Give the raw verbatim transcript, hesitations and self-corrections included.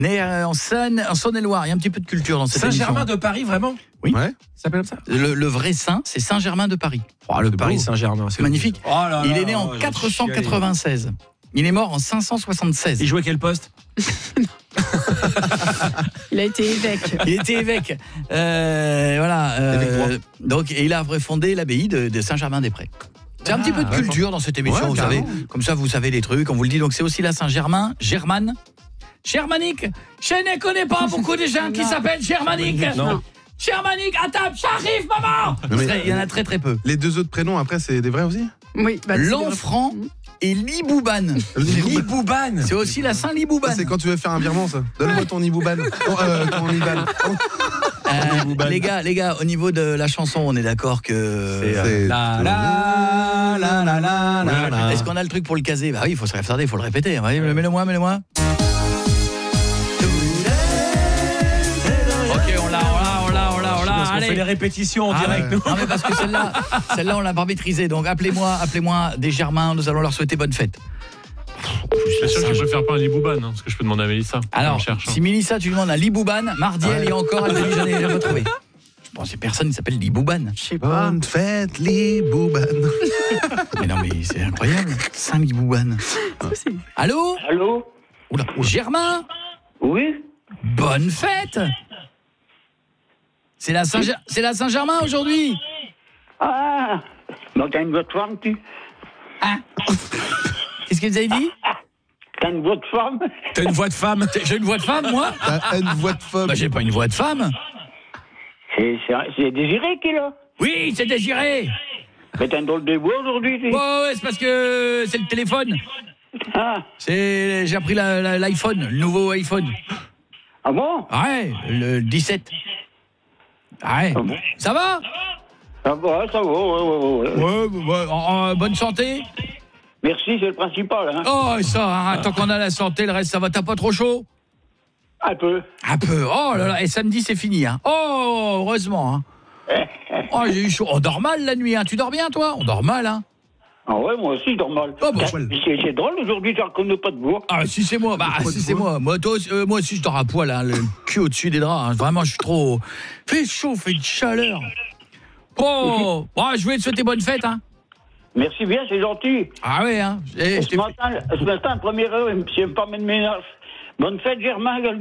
né euh, en Saône, en Saône-et-Loire. Il y a un petit peu de culture dans cette émission. Saint-Germain de Paris, vraiment ? Oui. Ouais. Ça s'appelle comme ça ? Le, le vrai saint, c'est Saint-Germain de Paris. Oh, le Paris Saint-Germain, C'est magnifique. Oh là Il là, est né en j'ai quatre cent quatre-vingt-seize. Il est mort en cinq cent soixante-seize. chialé. Il jouait quel poste ? Il a été évêque. Il était évêque. Euh, voilà. Euh, donc, et il a refondé l'abbaye de, de Saint-Germain-des-Prés. C'est un Ah, petit peu de culture dans cette émission, Ouais, vous savez. carrément. Comme ça, vous savez les trucs. On vous le dit. Donc, c'est aussi la Saint-Germain, Germane. Germanique. Je ne connais pas beaucoup de gens qui s'appellent Germanique. Non. Germanique, à table, j'arrive, maman. Mais- Il y en a très très peu. Les deux autres prénoms, après, c'est des vrais aussi ? Oui, bah, c'est L'Enfant et Liboubane. Liboubane. C'est aussi la Ça, Saint-Liboubane. c'est quand tu veux faire un virement, ça. Donne-moi ton Iboubane. Oh, euh, ton Iban. Oh, Euh, les gars, les gars, au niveau de la chanson, on est d'accord que. c'est- La la la la la la la. Est-ce qu'on a le truc pour le caser ? Bah oui, il faut se retarder, il faut le répéter. Ouais, mets-le-moi, mets-le-moi. Ok, on l'a, on l'a, on l'a, on l'a, on l'a. Parce qu'on Allez. fait les répétitions en Ah, direct, ouais. nous. Non mais parce que celle-là, celle-là on l'a pas maîtrisée. Donc appelez-moi, appelez-moi des Germains. Nous allons leur souhaiter bonne fête. Je suis sûr que je peux faire pas un Liboubane, hein, parce que je peux demander à Mélissa. Alors, On cherche, hein. si Mélissa, tu lui demandes un Liboubane, mardi, Ouais. elle y est encore, elle dit, j'en ai jamais trouvé. Je pense que personne qui s'appelle Liboubane. Je sais pas. Bonne fête, Liboubane. Mais non, mais c'est incroyable. Saint Liboubane. Allô ? Allô ? Oula. Germain ? Oui ? Bonne fête ! C'est la Saint- c'est la Saint-Germain aujourd'hui. Ah ! Donc t'as une voix de femme, tu ? Qu'est-ce que vous avez dit ? T'as une voix de femme ? T'as une voix de femme. J'ai une voix de femme, moi ? T'as une voix de femme. Bah, j'ai pas une voix de femme. C'est, c'est, c'est Désiré qui est là ? Oui, c'est Désiré. Mais t'as une drôle de voix aujourd'hui, tu Ouais, ouais, c'est parce que c'est le téléphone. Ah ! C'est, j'ai appris la- la- l'iPhone, le nouveau iPhone. Ah bon ? Ouais, le dix-sept. Ouais. Ah bon ? Ça va ? Ah bah, ça va, ouais, ouais, ouais. ouais. Ouais, ouais, en- en bonne santé. Merci, c'est le principal, hein. Oh, ça, hein, tant qu'on a la santé, le reste, ça va. T'as pas trop chaud ? Un peu. Un peu. Oh là là, et samedi, c'est fini, hein. Oh, heureusement, hein. Oh, j'ai eu chaud. On dort mal la nuit, hein. Tu dors bien, toi ? On dort mal, hein. Ah ouais, moi aussi, normal. Oh, bah, c'est, c'est drôle, aujourd'hui, tu reconnais pas de voix. Ah, si c'est moi, bah, si c'est moi. Moi, toi, euh, moi aussi, je dors à poil, hein, le cul au-dessus des draps. Hein. Vraiment, je suis trop. Fait chaud, fait de chaleur. Oh, oh, je voulais te souhaiter bonne fête, hein. Merci bien, c'est gentil. Ah ouais, hein. Eh, je Ce t'ai fait- matin, ce matin, première heure, c'est pas de ménage. Bonne fête, Germain,